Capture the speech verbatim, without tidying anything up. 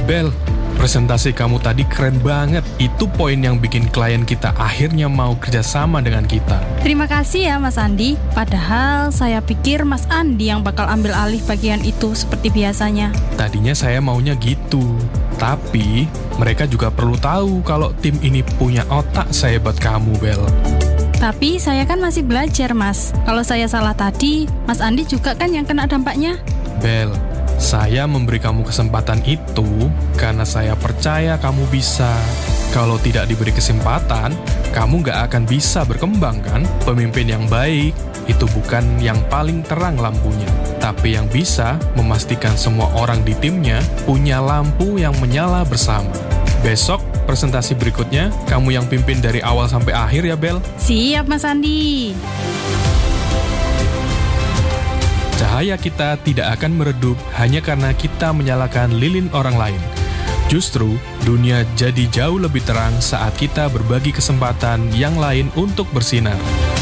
Bel, presentasi kamu tadi keren banget. Itu poin yang bikin klien kita akhirnya mau kerjasama dengan kita. Terima kasih ya Mas Andi. Padahal saya pikir Mas Andi yang bakal ambil alih bagian itu seperti biasanya. Tadinya saya maunya gitu. Tapi, mereka juga perlu tahu kalau tim ini punya otak sehebat kamu, Bel. Tapi saya kan masih belajar, Mas. Kalau saya salah tadi, Mas Andi juga kan yang kena dampaknya. Bel, saya memberi kamu kesempatan itu karena saya percaya kamu bisa. Kalau tidak diberi kesempatan, kamu gak akan bisa berkembang kan? Pemimpin yang baik itu bukan yang paling terang lampunya, tapi yang bisa memastikan semua orang di timnya punya lampu yang menyala bersama. Besok, presentasi berikutnya, kamu yang pimpin dari awal sampai akhir ya, Bel? Siap, Mas Andi. Cahaya kita tidak akan meredup hanya karena kita menyalakan lilin orang lain. Justru, dunia jadi jauh lebih terang saat kita berbagi kesempatan yang lain untuk bersinar.